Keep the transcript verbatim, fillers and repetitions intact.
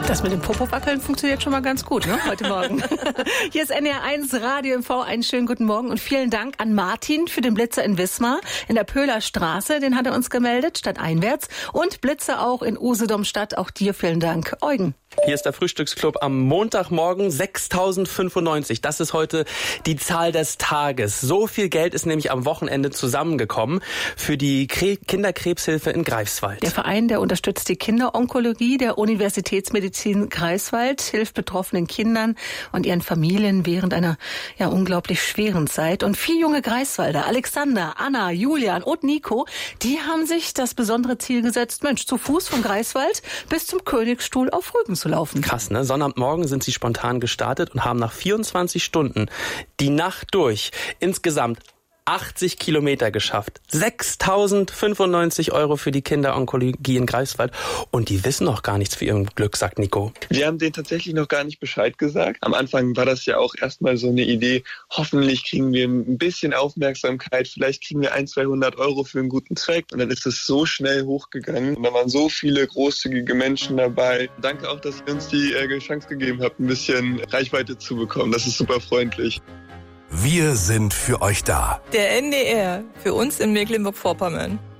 Das mit dem Popo-Wackeln funktioniert schon mal ganz gut, ne? Heute Morgen. Hier ist N D R eins Radio M V. Einen schönen guten Morgen und vielen Dank an Martin für den Blitzer in Wismar in der Pöhler Straße. Den hat er uns gemeldet, stadteinwärts. Und Blitzer auch in Usedom-Stadt. Auch dir vielen Dank. Eugen. Hier ist der Frühstücksclub am Montagmorgen. sechstausendfünfundneunzig. Das ist heute die Zahl des Tages. So viel Geld ist nämlich am Wochenende zusammengekommen für die Kre- Kinderkrebshilfe in Greifswald. Der Verein, der unterstützt die Kinderonkologie der Universitätsmedizin Greifswald, hilft betroffenen Kindern und ihren Familien während einer ja unglaublich schweren Zeit. Und vier junge Greifswalder, Alexander, Anna, Julian und Nico, die haben sich das besondere Ziel gesetzt, Mensch, zu Fuß von Greifswald bis zum Königsstuhl auf Rügen zu laufen. Krass, ne? Sonnabendmorgen sind sie spontan gestartet und haben nach vierundzwanzig Stunden die Nacht durch insgesamt achtzig Kilometer geschafft. sechstausendfünfundneunzig Euro für die Kinderonkologie in Greifswald. Und die wissen noch gar nichts für ihrem Glück, sagt Nico. Wir haben denen tatsächlich noch gar nicht Bescheid gesagt. Am Anfang war das ja auch erstmal so eine Idee. Hoffentlich kriegen wir ein bisschen Aufmerksamkeit. Vielleicht kriegen wir ein, zweihundert Euro für einen guten Zweck. Und dann ist es so schnell hochgegangen. Und da waren so viele großzügige Menschen dabei. Danke auch, dass ihr uns die äh, Chance gegeben habt, ein bisschen Reichweite zu bekommen. Das ist super freundlich. Wir sind für euch da. Der N D R, für uns in Mecklenburg-Vorpommern.